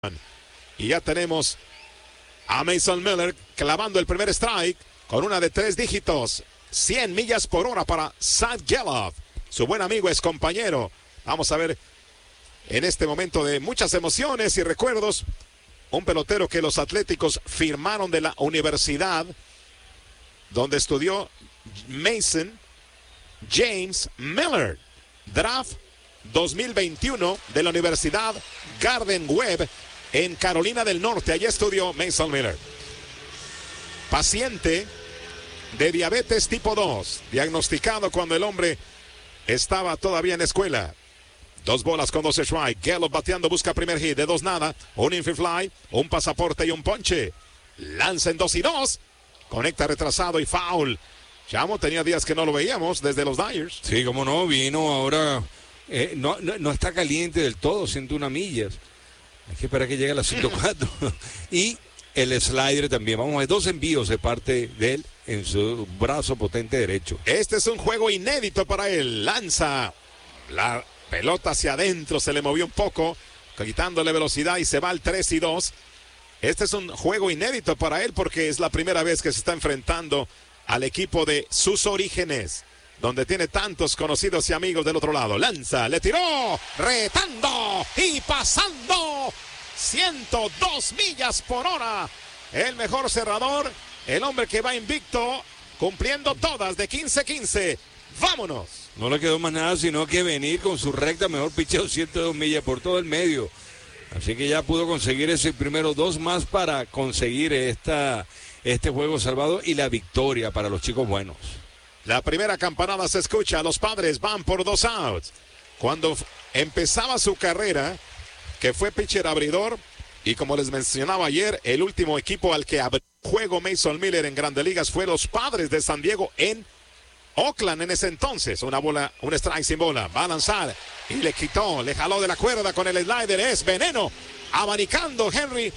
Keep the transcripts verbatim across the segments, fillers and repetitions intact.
Y ya tenemos a Mason Miller clavando el primer strike con una de tres dígitos. cien millas por hora para Zack Gelof. Su buen amigo es compañero. Vamos a ver en este momento de muchas emociones y recuerdos. Un pelotero que los Atléticos firmaron de la universidad donde estudió Mason James Miller. Draft dos mil veintiuno de la Universidad Garden Webb en Carolina del Norte. Allí estudió Mason Miller. Paciente de diabetes tipo dos, diagnosticado cuando el hombre estaba todavía en la escuela. Dos bolas con dos strikes. Gelof bateando, busca primer hit. De dos nada. Un infield fly, un pasaporte y un ponche. Lanza en dos y dos. Conecta retrasado y foul. Chamo, tenía días que no lo veíamos desde los Dyers. Sí, como no, vino ahora. Eh, no, no, no está caliente del todo, ciento una millas. Hay que esperar que llegue a las ciento cuatro. Y el slider también. Vamos a ver dos envíos de parte de él en su brazo potente derecho. Este es un juego inédito para él. Lanza la pelota hacia adentro, se le movió un poco, quitándole velocidad y se va al tres y dos. Este es un juego inédito para él porque es la primera vez que se está enfrentando al equipo de sus orígenes, donde tiene tantos conocidos y amigos del otro lado. Lanza, le tiró, retando y pasando. ciento dos millas por hora. El mejor cerrador, el hombre que va invicto, cumpliendo todas de quince quince. ¡Vámonos! No le quedó más nada sino que venir con su recta, mejor picheo, ciento dos millas por todo el medio. Así que ya pudo conseguir ese primero, dos más para conseguir esta, este juego salvado y la victoria para los chicos buenos. La primera campanada se escucha, los Padres van por dos outs. Cuando empezaba su carrera, que fue pitcher abridor, y como les mencionaba ayer, el último equipo al que abrió juego Mason Miller en Grandes Ligas fue los Padres de San Diego en Oakland en ese entonces. Una bola, un strike sin bola, va a lanzar y le quitó, le jaló de la cuerda con el slider, es veneno, abanicando Henry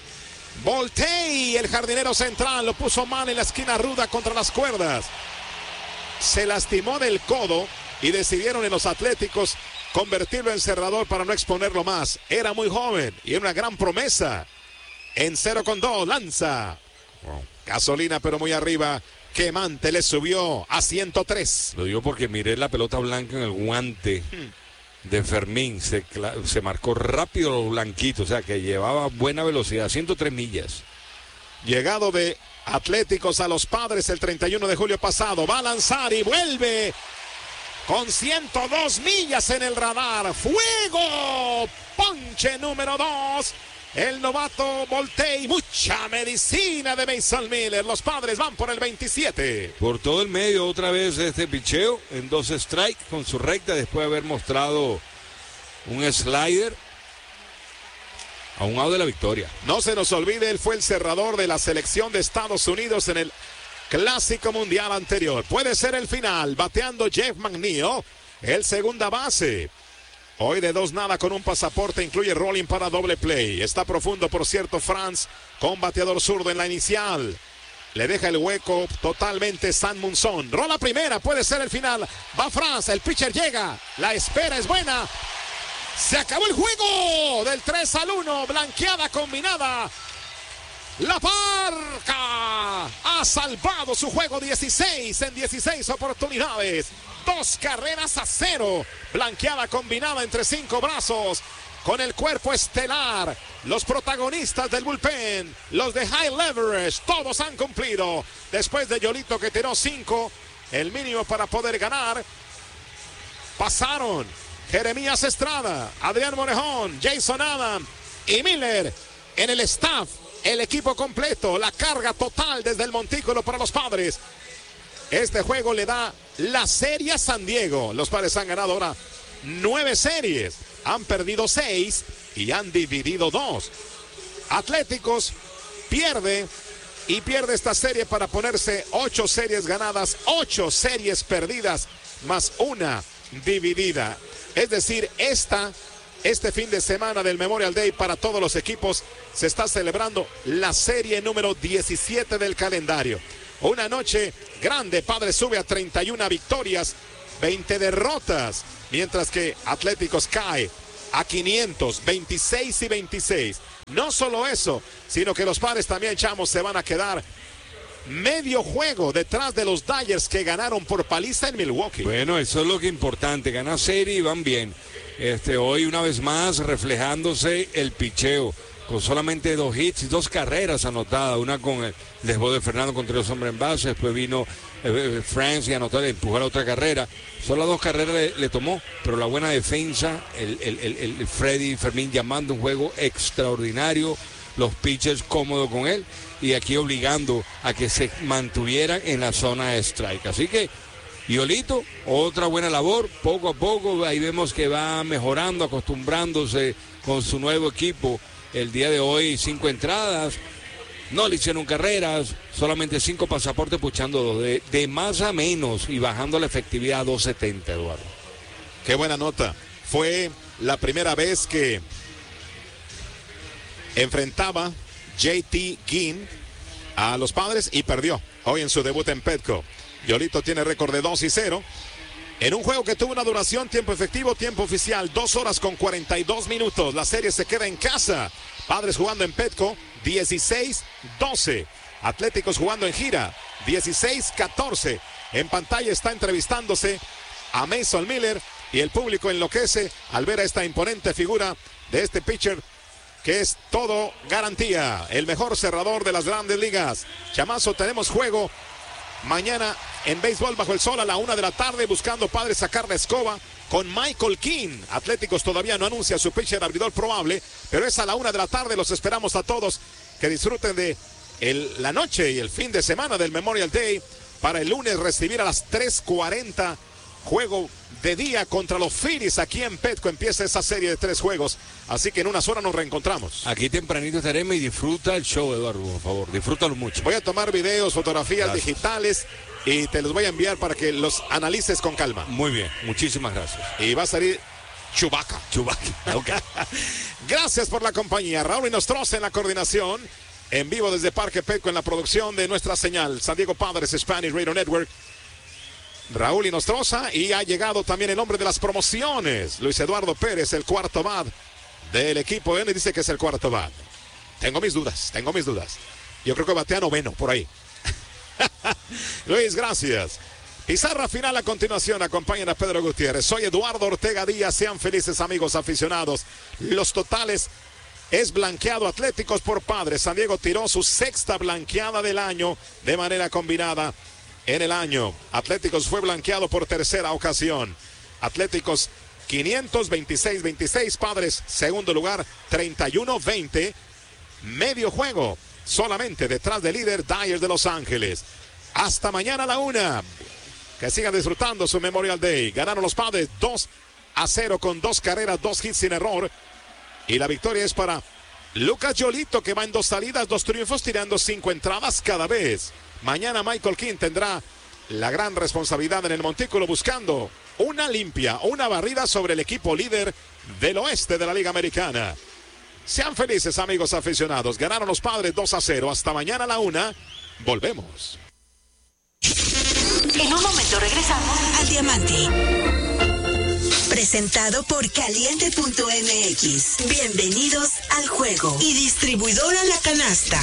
Voltei, el jardinero central, lo puso mal en la esquina ruda contra las cuerdas. Se lastimó del codo y decidieron en los Atléticos convertirlo en cerrador para no exponerlo más. Era muy joven y era una gran promesa. En cero con dos, lanza. Gasolina pero muy arriba. Quemante le subió a ciento tres. Lo digo porque miré la pelota blanca en el guante de Fermín. Se, se marcó rápido los blanquitos, o sea que llevaba buena velocidad, ciento tres millas. Llegado de Atléticos a los Padres el treinta y uno de julio pasado. Va a lanzar y vuelve con ciento dos millas en el radar. ¡Fuego! Ponche número dos. El novato Voltei, mucha medicina de Mason Miller. Los Padres van por el veintisiete. Por todo el medio otra vez este picheo en dos strikes con su recta después de haber mostrado un slider a un out de la victoria. No se nos olvide, él fue el cerrador de la selección de Estados Unidos en el Clásico Mundial anterior. Puede ser el final, bateando Jeff McNeil, el segunda base. Hoy de dos nada con un pasaporte, incluye rolling para doble play. Está profundo, por cierto, Franz, con bateador zurdo en la inicial. Le deja el hueco totalmente San Munzón. Rola primera, puede ser el final. Va Franz, el pitcher llega. La espera es buena. Se acabó el juego del tres al uno. Blanqueada combinada. La Parca ha salvado su juego dieciséis en dieciséis oportunidades. Dos carreras a cero. Blanqueada combinada entre cinco brazos. Con el cuerpo estelar. Los protagonistas del bullpen. Los de high leverage. Todos han cumplido. Después de Yolito que tiró cinco. El mínimo para poder ganar. Pasaron Jeremías Estrada, Adrián Morejón, Jason Adam y Miller en el staff. El equipo completo, la carga total desde el montículo para los Padres. Este juego le da la serie a San Diego. Los Padres han ganado ahora nueve series. Han perdido seis y han dividido dos. Atléticos pierde y pierde esta serie para ponerse ocho series ganadas, ocho series perdidas, más una dividida. Es decir, esta... Este fin de semana del Memorial Day para todos los equipos se está celebrando la serie número diecisiete del calendario. Una noche grande, Padres sube a treinta y una victorias, veinte derrotas, mientras que Atléticos cae a quinientos, veintiséis y veintiséis. No solo eso, sino que los Padres también, chamos, se van a quedar medio juego detrás de los Dodgers que ganaron por paliza en Milwaukee. Bueno, eso es lo que es importante, ganar serie y van bien. Este, hoy una vez más reflejándose el picheo, con solamente dos hits y dos carreras anotadas, una con el desborde de Fernando contra los hombres en base, después vino eh, France y anotó, empujó la otra carrera. Solo las dos carreras le, le tomó, pero la buena defensa, el, el, el, el Freddy Fermín llamando un juego extraordinario, los pitchers cómodos con él y aquí obligando a que se mantuvieran en la zona de strike. Así que Yolito, otra buena labor, poco a poco, ahí vemos que va mejorando, acostumbrándose con su nuevo equipo. El día de hoy, cinco entradas, no le hicieron carreras, solamente cinco pasaportes, puchando dos, de, de más a menos y bajando la efectividad a dos setenta, Eduardo. Qué buena nota. Fue la primera vez que enfrentaba J T Ginn a los Padres y perdió hoy en su debut en Petco. Yolito tiene récord de dos y cero. En un juego que tuvo una duración, tiempo efectivo, tiempo oficial, dos horas con cuarenta y dos minutos. La serie se queda en casa. Padres jugando en Petco, dieciséis doce. Atléticos jugando en gira, dieciséis catorce. En pantalla está entrevistándose a Mason Miller y el público enloquece al ver a esta imponente figura de este pitcher que es todo garantía. El mejor cerrador de las grandes ligas. Chamazo, tenemos juego mañana en béisbol bajo el sol a la una de la tarde, buscando Padres sacar la escoba con Michael King. Atléticos todavía no anuncia su pitcher abridor probable, pero es a la una de la tarde. Los esperamos a todos que disfruten de el, la noche y el fin de semana del Memorial Day para el lunes recibir a las tres cuarenta juego de día contra los Phillies aquí en Petco. Empieza esa serie de tres juegos, así que en unas horas nos reencontramos. Aquí tempranito estaremos y disfruta el show, Eduardo, por favor, disfrútalo mucho. Voy a tomar videos, fotografías gracias. digitales y te los voy a enviar para que los analices con calma. Muy bien, muchísimas gracias. Y va a salir Chewbacca. Chewbacca, ok. Gracias por la compañía. Raúl Inostroza en la coordinación, en vivo desde Parque Petco en la producción de nuestra señal San Diego Padres Spanish Radio Network. Raúl Inostroza, y ha llegado también el hombre de las promociones, Luis Eduardo Pérez, el cuarto bat del equipo. Él dice que es el cuarto bat. Tengo mis dudas, tengo mis dudas. Yo creo que batea noveno por ahí. Luis, gracias. Pizarra final a continuación. Acompañan a Pedro Gutiérrez. Soy Eduardo Ortega Díaz. Sean felices, amigos aficionados. Los totales es blanqueado Atléticos por Padres. San Diego tiró su sexta blanqueada del año de manera combinada. En el año, Atléticos fue blanqueado por tercera ocasión. Atléticos quinientos veintiséis veintiséis, Padres segundo lugar treinta y uno veinte. Medio juego solamente detrás del líder Dodgers de Los Ángeles. Hasta mañana a la una. Que sigan disfrutando su Memorial Day. Ganaron los Padres dos a cero con dos carreras, dos hits sin error. Y la victoria es para Lucas Yolito, que va en dos salidas, dos triunfos, tirando cinco entradas cada vez. Mañana Michael King tendrá la gran responsabilidad en el montículo, buscando una limpia, una barrida sobre el equipo líder del oeste de la Liga Americana. Sean felices, amigos aficionados. Ganaron los Padres dos a cero. Hasta mañana a la una. Volvemos. En un momento regresamos al Diamante. Presentado por Caliente punto M X. Bienvenidos al juego. Y distribuidora La Canasta.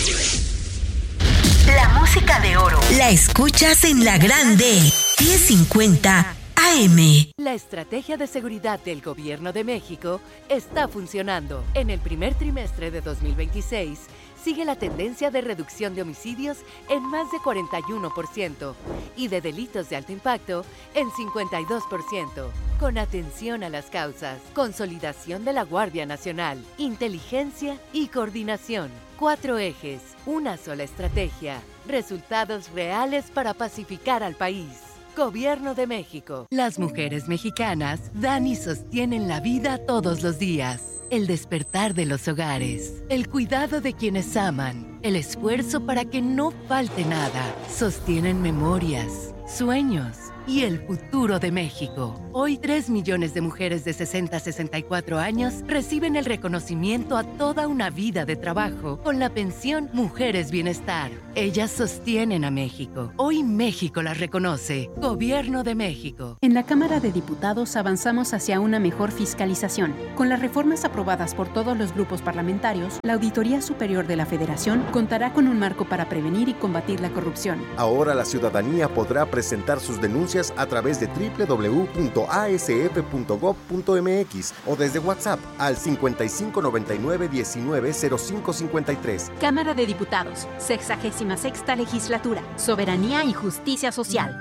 La música de oro la escuchas en La Grande, diez cincuenta A M. La estrategia de seguridad del Gobierno de México está funcionando. En el primer trimestre de dos mil veintiséis, sigue la tendencia de reducción de homicidios en más de cuarenta y uno por ciento y de delitos de alto impacto en cincuenta y dos por ciento. Con atención a las causas, consolidación de la Guardia Nacional, inteligencia y coordinación. Cuatro ejes, una sola estrategia, resultados reales para pacificar al país. Gobierno de México. Las mujeres mexicanas dan y sostienen la vida todos los días. El despertar de los hogares, el cuidado de quienes aman, el esfuerzo para que no falte nada. Sostienen memorias, sueños, y el futuro de México. Hoy, tres millones de mujeres de sesenta a sesenta y cuatro años reciben el reconocimiento a toda una vida de trabajo con la pensión Mujeres Bienestar. Ellas sostienen a México. Hoy México las reconoce. Gobierno de México. En la Cámara de Diputados avanzamos hacia una mejor fiscalización. Con las reformas aprobadas por todos los grupos parlamentarios, la Auditoría Superior de la Federación contará con un marco para prevenir y combatir la corrupción. Ahora la ciudadanía podrá presentar sus denuncias a través de doble u doble u doble u punto a s f punto gob punto m x o desde WhatsApp al cincuenta y cinco noventa y nueve diecinueve cero cinco cincuenta y tres. Cámara de Diputados, sexagésima sexta Legislatura, Soberanía y Justicia Social.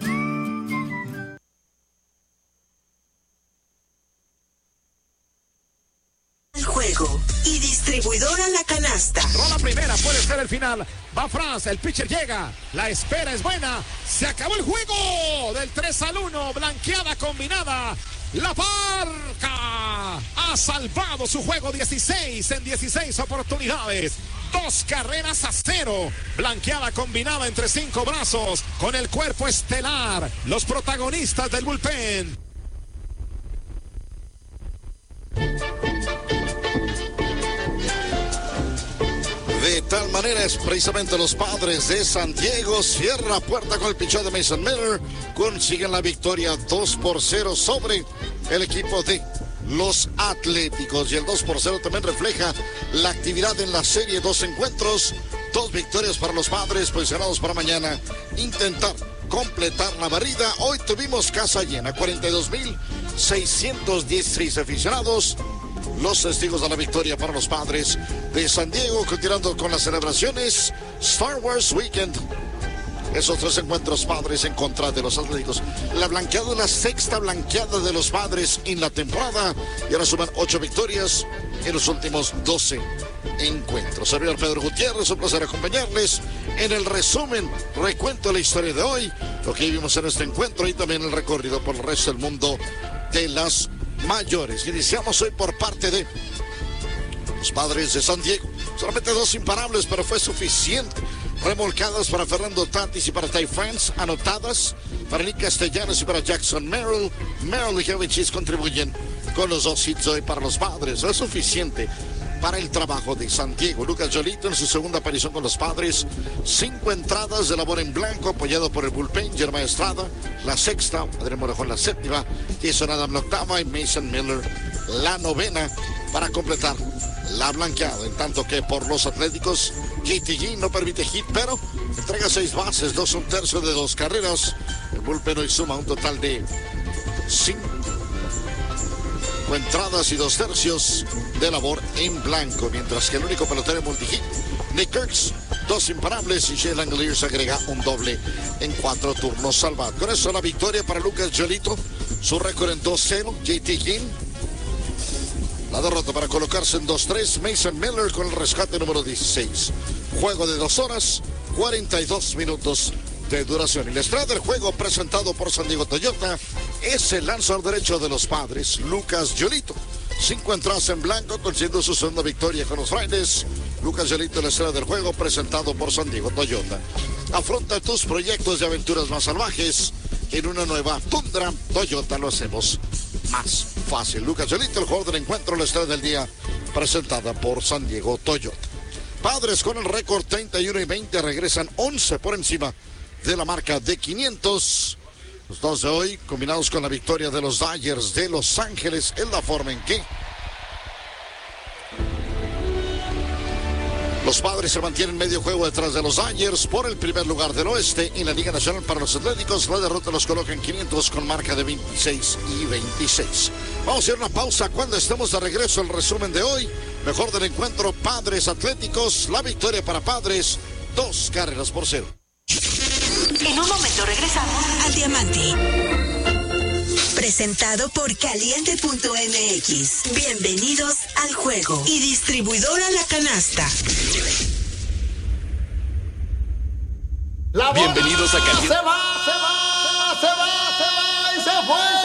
El juego y distribuidora La Canasta. Rola primera, puede ser el final. Va France, el pitcher llega. La espera es buena. Se acabó el juego del tres al uno. Blanqueada combinada. La Parca ha salvado su juego dieciséis en dieciséis oportunidades. Dos carreras a cero. Blanqueada combinada entre cinco brazos. Con el cuerpo estelar. Los protagonistas del bullpen. De tal manera es precisamente los Padres de San Diego. Cierra puerta con el picheo de Mason Miller. Consiguen la victoria dos por cero sobre el equipo de los Atléticos. Y el dos por cero también refleja la actividad en la serie. Dos encuentros, dos victorias para los Padres, posicionados para mañana intentar completar la barrida. Hoy tuvimos casa llena, cuarenta y dos mil seiscientos dieciséis aficionados. Los testigos de la victoria para los Padres de San Diego, continuando con las celebraciones. Star Wars Weekend. Esos tres encuentros Padres en contra de los Atléticos. La blanqueada, la sexta blanqueada de los Padres en la temporada. Y ahora suman ocho victorias en los últimos doce encuentros. Servidor Pedro Gutiérrez, un placer acompañarles en el resumen, recuento de la historia de hoy, lo que vivimos en este encuentro y también el recorrido por el resto del mundo de las mayores. Iniciamos hoy por parte de los Padres de San Diego. Solamente dos imparables, pero fue suficiente. Remolcadas para Fernando Tatis y para Ty France, anotadas para Nick Castellanos y para Jackson Merrill. Merrill y Kevin Cheese contribuyen con los dos hits hoy para los Padres. Es suficiente para el trabajo de San Diego. Lucas Giolito en su segunda aparición con los Padres. Cinco entradas de labor en blanco, apoyado por el bullpen. Germán Estrada, la sexta. Adrián Morejón, la séptima. Jason Adam, la octava. Y Mason Miller, la novena, para completar la blanqueada. En tanto que por los Atléticos, J T G no permite hit, pero entrega seis bases, dos un tercio de dos carreras. El bullpen hoy suma un total de cinco entradas y dos tercios de labor en blanco, mientras que el único pelotero multihit, Nick Kirks, dos imparables, y Shea Langeliers agrega un doble en cuatro turnos salvados. Con eso la victoria para Lucas Giolito, su récord en dos cero. J T King, la derrota para colocarse en dos tres. Mason Miller con el rescate número dieciséis. Juego de dos horas, cuarenta y dos minutos de duración. Y la estrella del juego, presentado por San Diego Toyota, es el lanzador derecho de los Padres, Lucas Giolito. Cinco entradas en blanco, consiguiendo su segunda victoria con los Frailes. Lucas Giolito, la estrella del juego, presentado por San Diego Toyota. Afronta tus proyectos de aventuras más salvajes en una nueva Tundra Toyota. Lo hacemos más fácil. Lucas Giolito, el jugador del encuentro, la estrella del día, presentada por San Diego Toyota. Padres con el récord treinta y uno y veinte, regresan once por encima de la marca de quinientos. Los dos de hoy, combinados con la victoria de los Dodgers de Los Ángeles, es la forma en que los Padres se mantienen medio juego detrás de los Dodgers por el primer lugar del oeste en la Liga Nacional. Para los Atléticos, la derrota los coloca en quinientos con marca de veintiséis y veintiséis. Vamos a hacer una pausa. Cuando estemos de regreso, el resumen de hoy, mejor del encuentro, Padres Atléticos, la victoria para Padres, dos carreras por cero. En un momento regresamos al Diamante. Presentado por Caliente punto M X. Bienvenidos al juego. Y distribuidora La Canasta. La Bienvenidos a Caliente. Se va, se va, se va, se va y se fue.